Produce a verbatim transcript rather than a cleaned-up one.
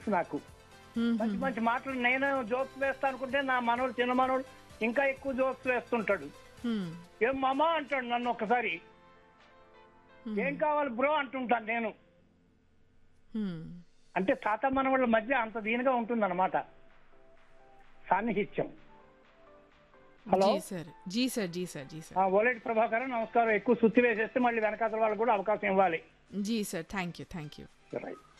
తెలుసు నాకు. మ్మ్. మంచి మంచి మాటలు నేను జోక్స్ వేస్తా అనుకుంటే నా మనోడు చిన్న మనోడు ఇంకా ఎక్కువ జోక్స్ వేస్తుంటాడు. మ్మ్. ఏం మామా అంటాడు నన్ను ఒకసారి. ఏం కావాలి బ్రో అంటుంటాను నేను. మ్మ్. అంటే తాత మనవాళ్ళ మధ్య అంత దీనిగా ఉంటుందన్నమాట సాన్నిహిత్యం. Hello G sir G sir G sir G sir ఆ, ఓలేటి ప్రభాకర్ నమస్కారం. ఎక్కువ సుత్తి వేసేస్తే మళ్ళీ వెనకాతల వాళ్ళకి కూడా అవకాశం ఇవ్వాలి. G sir thank you thank you right.